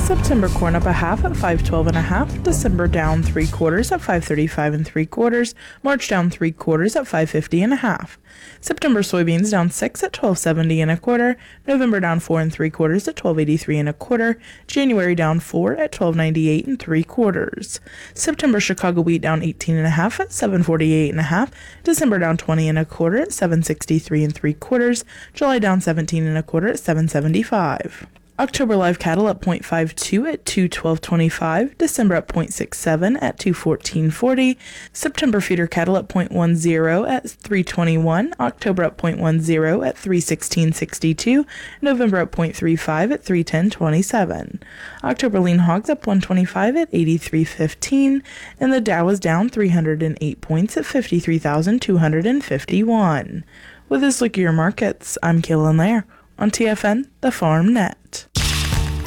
September corn up a half at 512 1/2. December down 3/4 at 535 3/4. March down 3/4 at 550 1/2. September soybeans down 6 at 1270 1/4. November down 4 3/4 at 1283 1/4. January down 4 at 1298 3/4. September Chicago wheat down 18 1/2 at 748 1/2. December down 20 1/4 at 763 3/4. July down 17 1/4 at 775. October live cattle up 0.52 at 212.25, December up 0.67 at 214.40, September feeder cattle up 0.10 at 321, October up 0.10 at 316.62, November up 0.35 at 310.27. October lean hogs up 125 at 83.15, and the Dow is down 308 points at 53,251. With this look at your markets, I'm Kaylin Lair on TFN, the Farm Net.